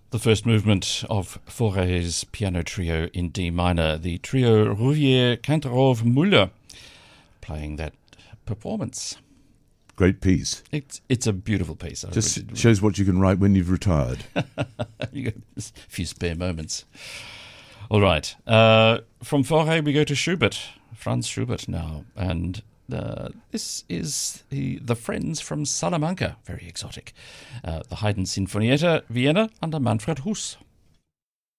The first movement of Fauré's piano trio in D minor, the trio Rouvier Kantarov Müller, playing that performance. Great piece. It's a beautiful piece. Just shows what you can write when you've retired. You got a few spare moments. All right. From Fauré we go to Schubert, Franz Schubert now, and this is the Friends from Salamanca, very exotic. The Haydn Sinfonietta Vienna under Manfred Huss.